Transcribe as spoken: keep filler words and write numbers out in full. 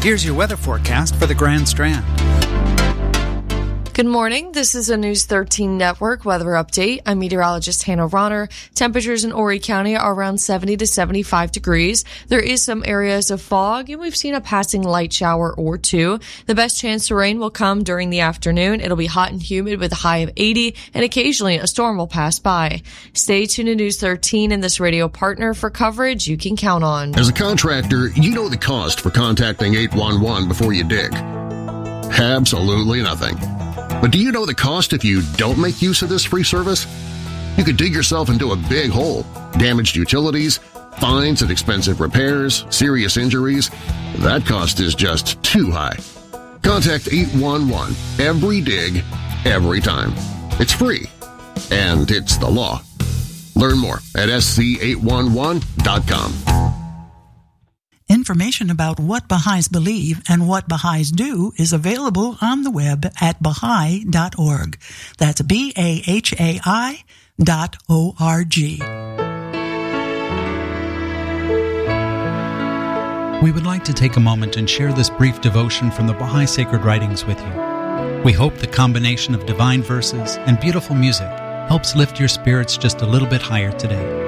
Here's your weather forecast for the Grand Strand. Good morning. This is a News thirteen Network weather update. I'm meteorologist Hannah Ronner. Temperatures in Horry County are around seventy to seventy-five degrees. There is some areas of fog, and we've seen a passing light shower or two. The best chance to rain will come during the afternoon. It'll be hot and humid with a high of eighty, and occasionally a storm will pass by. Stay tuned to News thirteen and this radio partner for coverage you can count on. As a contractor, you know the cost for contacting eight one one before you dig. Absolutely nothing. But do you know the cost if you don't make use of this free service? You could dig yourself into a big hole, damaged utilities, fines and expensive repairs, serious injuries. That cost is just too high. Contact eight one one every dig, every time. It's free, and it's the law. Learn more at S C eight one one dot com. Information about what Baha'is believe and what Baha'is do is available on the web at Baha'i dot org. That's B A H A I dot O R G. We would like to take a moment and share this brief devotion from the Baha'i Sacred Writings with you. We hope the combination of divine verses and beautiful music helps lift your spirits just a little bit higher today.